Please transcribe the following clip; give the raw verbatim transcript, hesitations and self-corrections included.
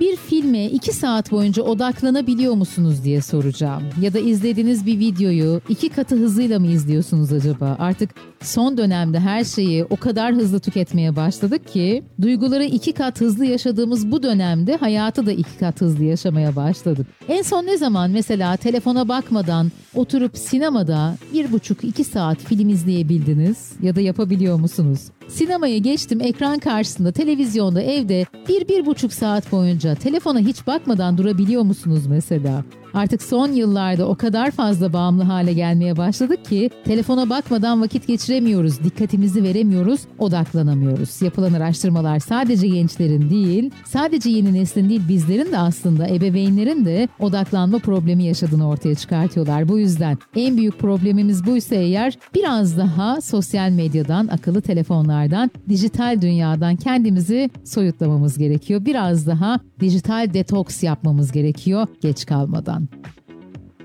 Bir filme iki saat boyunca odaklanabiliyor musunuz diye soracağım. Ya da izlediğiniz bir videoyu iki katı hızıyla mı izliyorsunuz acaba? Artık son dönemde her şeyi o kadar hızlı tüketmeye başladık ki duyguları iki kat hızlı yaşadığımız bu dönemde hayatı da iki kat hızlı yaşamaya başladık. En son ne zaman mesela telefona bakmadan oturup sinemada bir buçuk iki saat film izleyebildiniz ya da yapabiliyor musunuz? Sinemaya geçtim, ekran karşısında, televizyonda, evde bir, bir buçuk saat boyunca telefona hiç bakmadan durabiliyor musunuz mesela? Artık son yıllarda o kadar fazla bağımlı hale gelmeye başladık ki telefona bakmadan vakit geçiremiyoruz, dikkatimizi veremiyoruz, odaklanamıyoruz. Yapılan araştırmalar sadece gençlerin değil, sadece yeni neslin değil, bizlerin de aslında ebeveynlerin de odaklanma problemi yaşadığını ortaya çıkartıyorlar. Bu yüzden en büyük problemimiz buysa eğer biraz daha sosyal medyadan, akıllı telefonlardan, dijital dünyadan kendimizi soyutlamamız gerekiyor. Biraz daha dijital detoks yapmamız gerekiyor geç kalmadan.